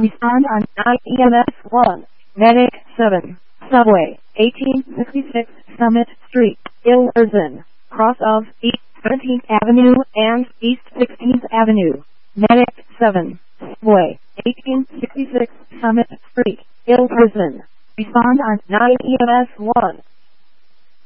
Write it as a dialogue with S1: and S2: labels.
S1: Respond on 9 EMS 1. Medic 7. Subway 1866 Summit Street, Ilverston, cross of East 17th Avenue and East 16th Avenue. Medic 7. Subway 1866 Summit Street, Ilverston. Respond on 9 EMS 1.